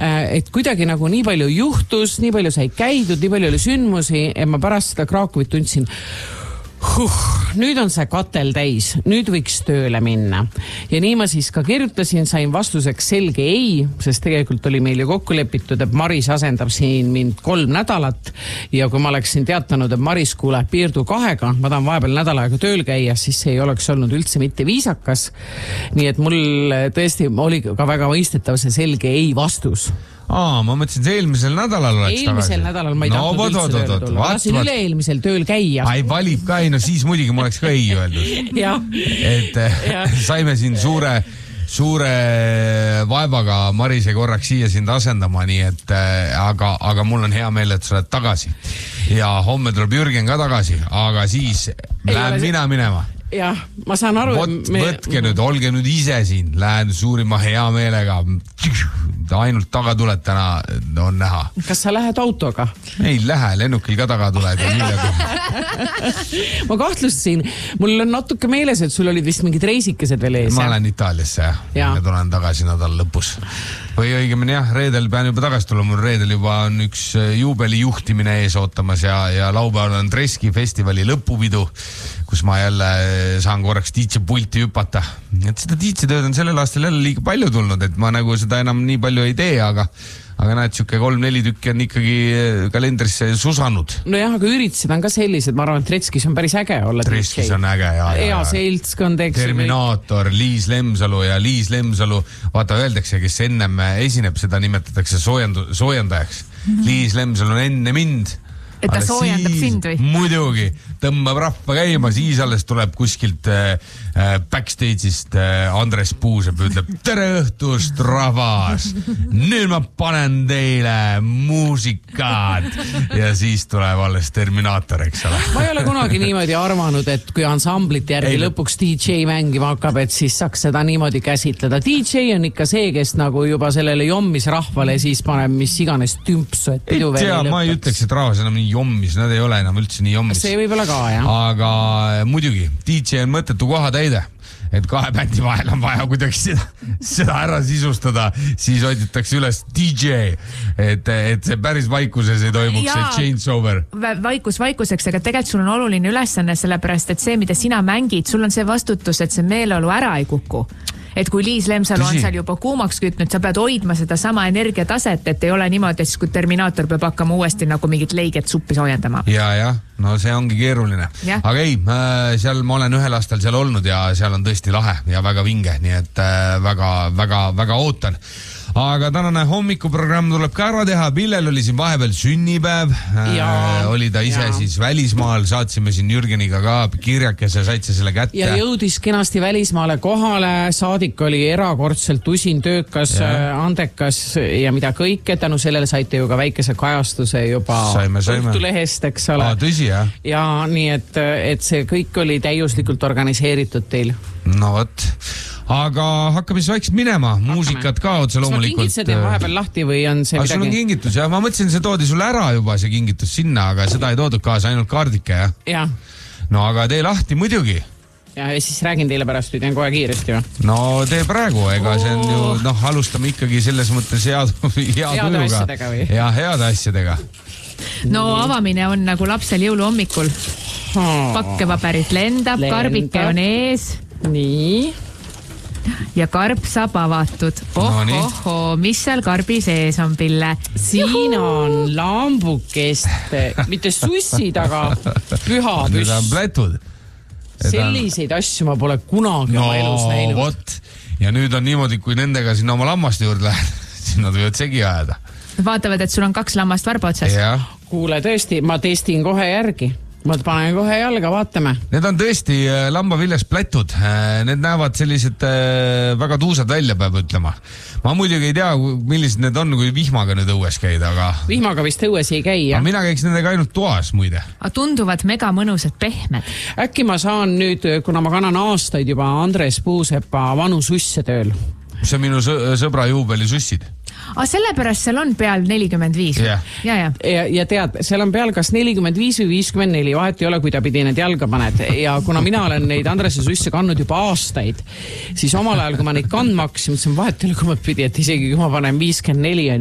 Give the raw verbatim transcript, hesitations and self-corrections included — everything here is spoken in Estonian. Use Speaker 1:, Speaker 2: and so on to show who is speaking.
Speaker 1: et kuidagi nagu nii palju juhtus, nii palju sai käidud, nii palju oli sündmusi, et ma pärast seda Krakowit tundsin, huh, nüüd on see katel täis, nüüd võiks tööle minna. Ja nii ma siis ka kirjutasin, sain vastuseks selge ei, sest tegelikult oli meil ju kokku lepitud, et Maris asendab siin mind kolm nädalat ja kui ma oleksin teatanud, et Maris kuule piirdu kahega, ma tahan vahepeal nädal aega tööl käia, siis see ei oleks olnud üldse mitte viisakas. Nii et mul tõesti oli ka väga mõistetav see selge ei vastus.
Speaker 2: Aa, ma mõtlesin, see eelmisel nädalal oleks
Speaker 1: eelmisel tagasi. Eelmisel nädalal ma ei no, tahtnud üldse tööle tulla. Ma tahtsin üle eelmisel tööl käia.
Speaker 2: Ai, valib ka ei, no siis muidugi ma oleks ka ei öeldud.
Speaker 1: Ja.
Speaker 2: Et ja. Saime siin suure, suure vaevaga Marise korraks siia sind asendama, nii et aga, aga mul on hea meel, et sa oled tagasi. Ja homme tuleb Jürgen ka tagasi, aga siis lähen mina minema.
Speaker 1: Jah, ma saan aru,
Speaker 2: Vot, et me... võtke nüüd, olge nüüd ise siin, lähen suurima hea meelega, ainult taga tuled täna, on näha.
Speaker 1: Kas sa lähed autoga?
Speaker 2: Ei lähe, lennukil ka taga tuled.
Speaker 1: Ma kahtlustasin, mul on natuke meeles, et sul olid vist mingid reisikesed veel ees.
Speaker 2: Ma lähen Itaaliasse ja, ja. ja tulen tagasi nädal lõpus. Või õigemini jah, reedel pean juba tagasi tulla, mul reedel juba on üks juubeli juhtimine ees ootamas ja, ja laupäeval on Treski festivali lõpupidu, kus ma jälle saan korraks D J pulti hüpata. Et seda D J tööd on sellel aastal jälle liiga palju tulnud, et ma nagu seda enam nii palju ei tee, aga aga näed, siuke kolm-neli tükki on ikkagi kalendrisse susanud.
Speaker 1: No jah, aga üritused on ka sellised, ma arvan, et Treskis on päris äge olla.
Speaker 2: Treskis on äge, ja, ja,
Speaker 1: ja. Seltskond, eks.
Speaker 2: Terminaator, Liis Lemsalu ja Liis Lemsalu, vaata öeldakse, kes ennem esineb, seda nimetatakse soojendu, soojendajaks. Mm-hmm. Liis Lemsalu on enne mind.
Speaker 3: Et ta soojendab sind või?
Speaker 2: Muidugi, tõmbab rahva käima, siis alles tuleb kuskilt äh, backstage'ist äh, Andres Puusep ütleb, tere õhtust, rahvas! Nüüd ma panen teile muusikat! Ja siis tuleb alles Terminaator, eks ole.
Speaker 1: Ma ei ole kunagi niimoodi arvanud, et kui ansamblit järgi ei, lõpuks D J mängima hakkab, et siis saaks seda niimoodi käsitleda. D J on ikka see, kes nagu juba sellele jommis rahvale siis paneb mis iganes tümpsu, et pidu veel ei lõpeks.
Speaker 2: Ma ei ütleks, et rahvas enam nii jommis, nad ei ole enam üldse nii jommis.
Speaker 1: See võib olla ka, jah.
Speaker 2: Aga muidugi, D J on mõttetu koha täide, et kahe bändi vahel on vaja kuidagi seda, seda ära sisustada, siis otsitakse üles D J, et, et see päris vaikuses ei toimuks ja, see changeover.
Speaker 3: Vaikus vaikuseks, aga tegelikult sul on oluline ülesanne, sellepärast, et see, mida sina mängid, sul on see vastutus, et see meeleolu ära ei kuku. Et kui Liis Lemsalu on seal juba kuumaks kütnud, sa pead hoidma seda sama energiataset, et ei ole niimoodi, et kui Terminaator peab hakkama uuesti nagu mingit leiget suppi soojendama.
Speaker 2: Ja, ja, no see ongi keeruline. Ja. Aga ei, seal ma olen ühel aastal seal olnud ja seal on tõesti lahe ja väga vinge, nii et väga, väga, väga ootan. Aga tänane hommikuprogramm tuleb ka ära teha. Pillel oli siin vahepeal sünnipäev. Ja, oli ta ise ja. Siis välismaal. Saatsime siin Jürgeniga ka kirjakese, said see selle kätte.
Speaker 1: Ja jõudis kenasti välismaale kohale. Saadik oli erakordselt usin, töökas, ja. Andekas ja mida kõike. Tänu sellele saite ju ka väikese kajastuse juba saime, saime. Õhtulehest, eks ole.
Speaker 2: Aa, tõsi, jah?
Speaker 1: Ja nii, et, et see kõik oli täiuslikult organiseeritud teil.
Speaker 2: No võt. Aga hakkame siis vaikselt minema. Muusikat ka otse loomulikult.
Speaker 1: Kas ma kingitused vahepeal lahti või on see
Speaker 2: aga
Speaker 1: midagi?
Speaker 2: Sul on kingitus, jah. Ma mõtlesin, see toodi sulle ära juba, see kingitus sinna, aga seda ei toodud kaasa, ainult kaardike, jah?
Speaker 1: Jah.
Speaker 2: No aga tee lahti muidugi.
Speaker 1: Ja, ja siis räägin teile pärast, või teen kohe kiiresti või?
Speaker 2: No tee praegu, ega see on ju, noh, alustame ikkagi selles mõttes head, head
Speaker 1: heade asjadega või?
Speaker 2: Ja, heade asjadega.
Speaker 3: No avamine on nagu lapsel jõulu hommikul. Pakkepaberit lendab, lendab, karbike on ees.
Speaker 1: Nii.
Speaker 3: Ja karp saab avatud. Oh, no, oh, oh, mis seal karbi sees on, Pille?
Speaker 1: Siin on lambukest, mitte sussid, aga püha püss.
Speaker 2: Need on plätud.
Speaker 1: Selliseid asju ma pole kunagi no, oma elus näinud.
Speaker 2: Võt. Ja nüüd on niimoodi, kui nendega sinna oma lammaste juurde lähed, siis nad võivad segi ajada.
Speaker 3: Vaatavad, et sul on kaks lammast varba otsas.
Speaker 2: Ja.
Speaker 1: Kuule, tõesti, ma testin kohe järgi. Ma panen kohe jalga, vaatame.
Speaker 2: Need on tõesti lambaviljas plätud. Need näevad sellised väga tuusad välja, peab ütlema. Ma muidugi ei tea, millised need on, kui vihmaga nüüd õues käida, aga...
Speaker 1: Vihmaga vist õues ei käi, jah?
Speaker 2: Mina käiks nendega ainult toas, muide.
Speaker 3: Aga tunduvad mega mõnusad pehmed.
Speaker 1: Äkki ma saan nüüd, kuna ma kannan aastaid juba Andres Puusepa vanu susse tööl.
Speaker 2: See on minu sõbra juubeli sussid.
Speaker 3: Aga sellepärast seal on peal nelikümmend viis.
Speaker 2: Yeah.
Speaker 3: Ja, ja.
Speaker 1: Ja, ja tead, seal on peal kas nelikümmend viis või viiskümmend neli, vahet ei ole, kui ta pidi need jalga paned. Ja kuna mina olen neid Andrese susse kannud juba aastaid, siis omal ajal, kui ma neid kandma hakkasin, mõtlesin vahet ei ole, kui ma pidi, et isegi kui ma panen viiskümmend neli